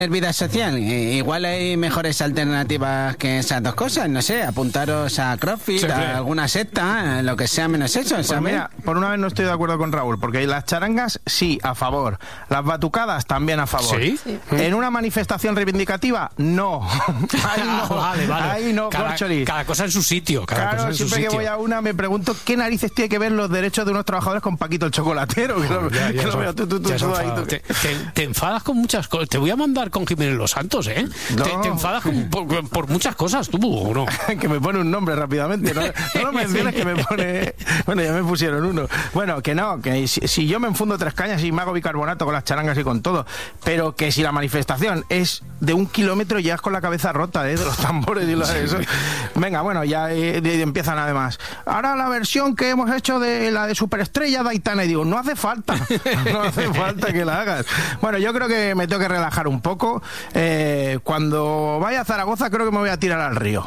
vida social. Igual hay mejores alternativas que esas dos cosas. No sé, apuntaros a CrossFit, a alguna secta, lo que sea menos eso. Pues mira, por una vez no estoy de acuerdo con Raúl, porque las charangas sí, a favor. Las batucadas también a favor. ¿Sí? En una manifestación reivindicativa, no. Ahí no, vale. Ahí no, corcholis. Cada cosa en su sitio. Claro, siempre que voy a una me pregunto qué narices tiene que ver los derechos de unos trabajadores con Paquito el chocolatero. Te enfadas con muchas cosas. Te voy a mandar con Jiménez Los Santos, ¿eh? No. Te enfadas por muchas cosas, tú, ¿o no? Que me pone un nombre rápidamente. No lo menciones, que me pone... Bueno, ya me pusieron uno. Bueno, que no, que si yo me enfundo 3 cañas y me hago bicarbonato con las charangas y con todo, pero que si la manifestación es de 1 kilómetro, llegas con la cabeza rota, de los tambores y eso. Venga, bueno, ya empiezan además. Ahora la versión que hemos hecho de la de Superestrella de Aitana, y digo, no hace falta que la hagas. Bueno, yo creo que me tengo que relajar un poco. Cuando vaya a Zaragoza creo que me voy a tirar al río.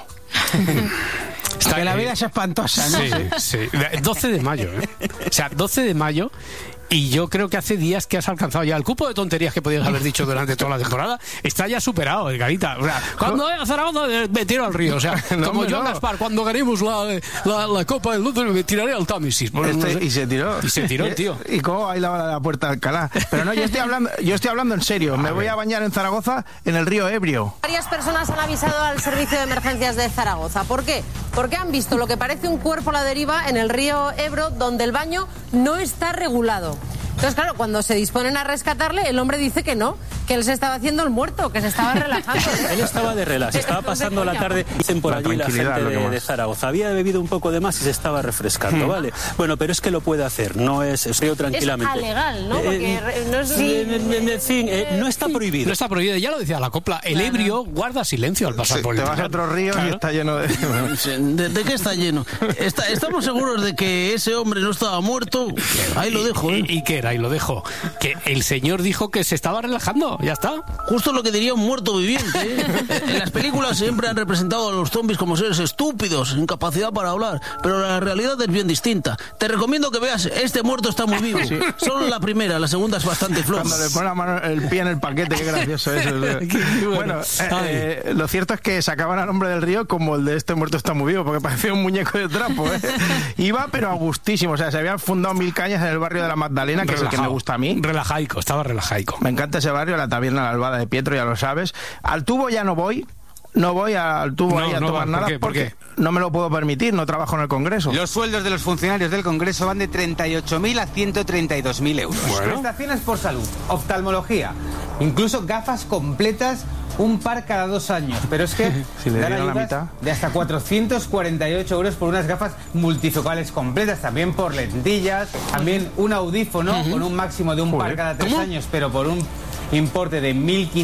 Hasta que la vida es espantosa, ¿no? Sí. 12 de mayo, ¿eh? O sea, 12 de mayo... Y yo creo que hace días que has alcanzado ya el cupo de tonterías que podías haber dicho durante toda la temporada. Está ya superado, Edgarita. O sea, cuando vaya a Zaragoza me tiro al río. O sea, como Joan Gaspar, cuando ganemos la Copa del Mundo me tiraré al Támesis. Bueno, no sé. Y se tiró. Y se tiró el tío. ¿Y cómo bailaba la Puerta de Alcalá? Pero no, yo estoy hablando en serio. Me voy a bañar en Zaragoza en el río Ebrio. Varias personas han avisado al servicio de emergencias de Zaragoza. ¿Por qué? Porque han visto lo que parece un cuerpo a la deriva en el río Ebro, donde el baño no está regulado. Entonces, claro, cuando se disponen a rescatarle, el hombre dice que no, que él se estaba haciendo el muerto, que se estaba relajando. Él estaba de relax, estaba pasando la tarde, dicen por allí la gente de Zaragoza. Había bebido un poco de más y se estaba refrescando, ¿vale? Bueno, pero es que lo puede hacer, no es río tranquilamente. Es alegal, ¿no? Porque no es... En fin, no está prohibido. No está prohibido, ya lo decía la copla. El ebrio guarda silencio al pasar por el río. Te vas a otro río y está lleno de... ¿De qué está lleno? ¿Estamos seguros de que ese hombre no estaba muerto? Ahí lo dejo, ¿eh? ¿Y qué era? Ahí lo dejo. Que el señor dijo que se estaba relajando, ya está. Justo lo que diría un muerto viviente, ¿eh? En las películas siempre han representado a los zombies como seres estúpidos, incapacidad para hablar, pero la realidad es bien distinta. Te recomiendo que veas Este muerto está muy vivo. Sí. Solo la primera, la segunda es bastante floja. Cuando le pone la mano, el pie en el paquete, qué gracioso eso. Bueno, lo cierto es que sacaban al hombre del río como el de Este muerto está muy vivo, porque parecía un muñeco de trapo, ¿eh? Iba pero a gustísimo, o sea, se habían fundado 1000 cañas en el barrio de la Magdalena, que es el que me gusta a mí. Relajaico, estaba relajaico. Me encanta ese barrio, la taberna La Albada de Pietro, ya lo sabes. Al tubo ya no voy. No voy al tubo ahí a tomar nada. ¿Por qué? No me lo puedo permitir, no trabajo en el Congreso. Los sueldos de los funcionarios del Congreso van de 38.000 a 132.000 euros. Bueno. Prestaciones por salud, oftalmología, incluso gafas completas, un par cada 2 años. Pero es que si le dan dieran ayudas la mitad de hasta 448 euros por unas gafas multifocales completas, también por lentillas, también un audífono con un máximo de un par cada 3 años, pero por un importe de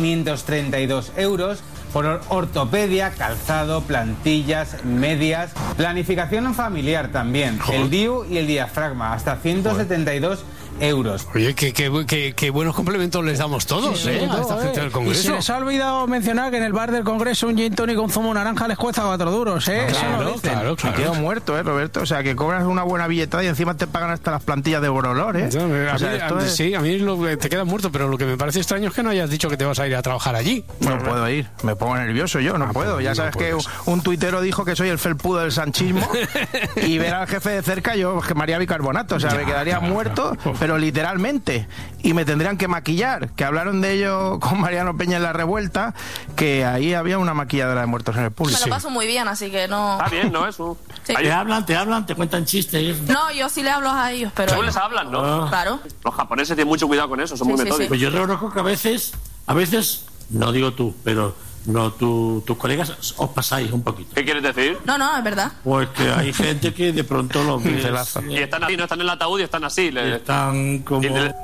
1.532 euros. Por ortopedia, calzado, plantillas, medias, planificación familiar también, el DIU y el diafragma, hasta 172 euros. Oye, qué buenos complementos les damos todos, a esta gente del Congreso. Y se les ha olvidado mencionar que en el bar del Congreso un gin tonic con zumo naranja les cuesta 4 duros, ¿eh? Claro. Me quedo muerto, Roberto. O sea, que cobras una buena billetada y encima te pagan hasta las plantillas de Borolor, ¿eh? Sí, a mí te quedas muerto, pero lo que me parece extraño es que no hayas dicho que te vas a ir a trabajar allí. No puedo ir, me pongo nervioso yo, no puedo. Ya sabes que un tuitero dijo que soy el felpudo del sanchismo y ver al jefe de cerca yo quemaría bicarbonato, o sea, me quedaría muerto, pero literalmente, y me tendrían que maquillar, que hablaron de ello con Mariano Peña en La Revuelta, que ahí había una maquilladora de muertos en el público. Me lo paso muy bien, así que no... Está bien, ¿no? Eso. Sí. Te hablan, te cuentan chistes. No, yo sí le hablo a ellos, pero... ¿Tú les hablan, no? Claro. Los japoneses tienen mucho cuidado con eso, son muy metódicos. Pues yo reconozco que a veces, no digo tú, pero... No, tus colegas os pasáis un poquito. ¿Qué quieres decir? No, es verdad. Pues que hay gente que de pronto los ves, y están así, no están en el ataúd y están así. Están como...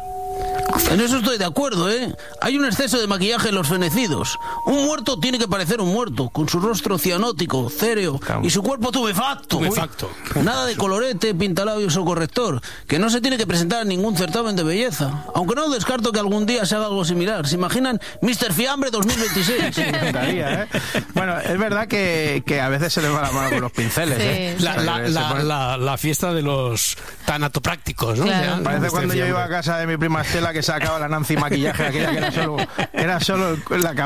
En eso estoy de acuerdo, ¿eh? Hay un exceso de maquillaje en los fenecidos. Un muerto tiene que parecer un muerto, con su rostro cianótico, céreo y su cuerpo tubefacto. Nada de colorete, pintalabios o corrector, que no se tiene que presentar en ningún certamen de belleza. Aunque no descarto que algún día se haga algo similar. ¿Se imaginan Mr. Fiambre 2026? Sí, me encantaría, ¿eh? Bueno, es verdad que a veces se les va la mano con los pinceles, ¿eh? La fiesta de los tanatoprácticos, ¿no? Claro. Parece cuando yo iba a casa de mi prima Estela que saca sacaba la Nancy maquillaje aquella que era solo la cabeza.